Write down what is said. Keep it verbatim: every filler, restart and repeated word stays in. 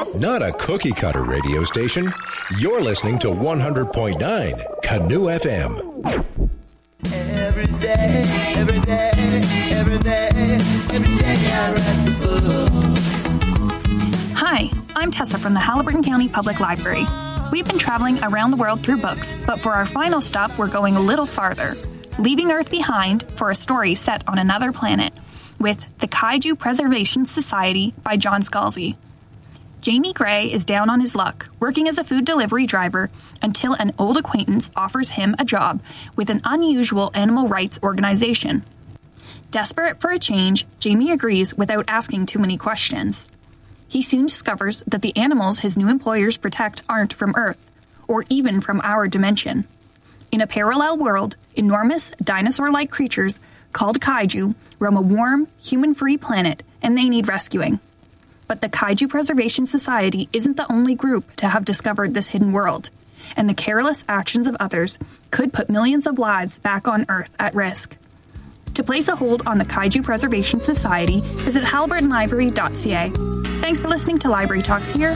Not a cookie-cutter radio station. You're listening to one hundred point nine Canoe F M. Every day, every day, every day, every day I read the book. Hi, I'm Tessa from the Haliburton County Public Library. We've been traveling around the world through books, but for our final stop, we're going a little farther, leaving Earth behind for a story set on another planet with The Kaiju Preservation Society by John Scalzi. Jamie Gray is down on his luck, working as a food delivery driver until an old acquaintance offers him a job with an unusual animal rights organization. Desperate for a change, Jamie agrees without asking too many questions. He soon discovers that the animals his new employers protect aren't from Earth, or even from our dimension. In a parallel world, enormous dinosaur-like creatures called kaiju roam a warm, human-free planet, and they need rescuing. But the Kaiju Preservation Society isn't the only group to have discovered this hidden world, and the careless actions of others could put millions of lives back on Earth at risk. To place a hold on the Kaiju Preservation Society, visit haliburton library dot c a. Thanks for listening to Library Talks here